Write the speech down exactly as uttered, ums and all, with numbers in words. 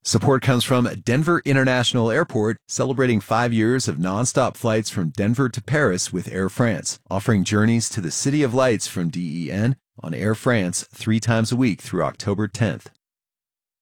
Support comes from Denver International Airport, celebrating five years of nonstop flights from Denver to Paris with Air France, offering journeys to the City of Lights from D E N on Air France three times a week through October tenth.